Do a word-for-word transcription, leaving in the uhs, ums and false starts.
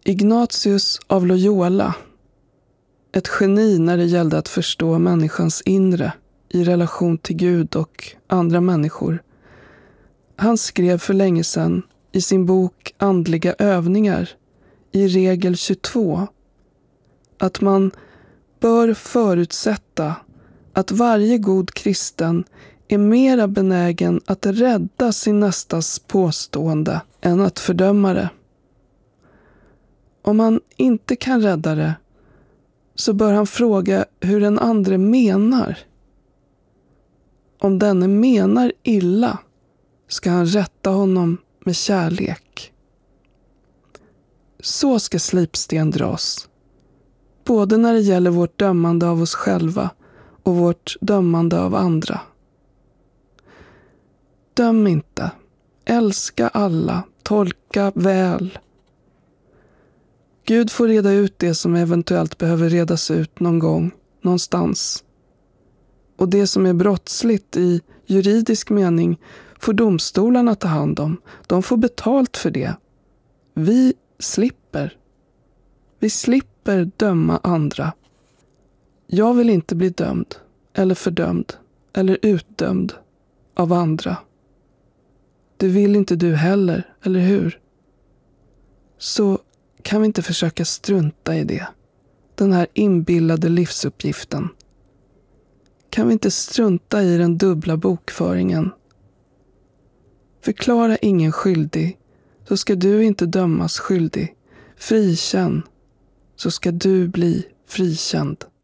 Ignatius av Loyola, ett geni när det gällde att förstå människans inre i relation till Gud och andra människor. Han skrev för länge sedan i sin bok Andliga övningar i regel tjugotvå att man bör förutsätta att varje god kristen är mera benägen att rädda sin nästas påstående än att fördöma det. Om man inte kan rädda det så bör han fråga hur den andre menar. Om denne menar illa ska han rätta honom med kärlek. Så ska slipsten dras, både när det gäller vårt dömande av oss själva och vårt dömande av andra. Döm inte, älska alla, tolka väl. Gud får reda ut det som eventuellt behöver redas ut någon gång, någonstans. Och det som är brottsligt i juridisk mening får domstolarna ta hand om. De får betalt för det. Vi slipper. Vi slipper döma andra. Jag vill inte bli dömd, eller fördömd, eller utdömd av andra. Det vill inte du heller, eller hur? Så kan vi inte försöka strunta i det. Den här inbillade livsuppgiften. Kan vi inte strunta i den dubbla bokföringen? Förklara ingen skyldig, så ska du inte dömas skyldig. Frikänn, så ska du bli frikänd.